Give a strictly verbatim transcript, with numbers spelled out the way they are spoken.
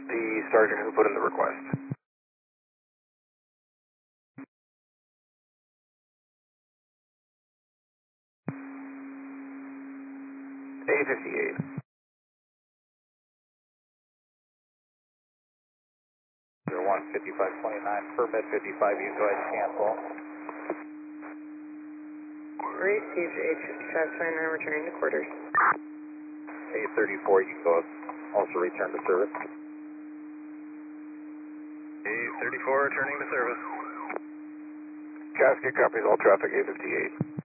the sergeant who put in the request. A fifty-eight. zero one fifty-five twenty-nine, permit fifty-five, you go ahead and cancel. Received eight fifty-five twenty-nine, returning to quarters. A thirty-four, you can go also return to service. A thirty-four returning to service. Casket copies all traffic A fifty-eight.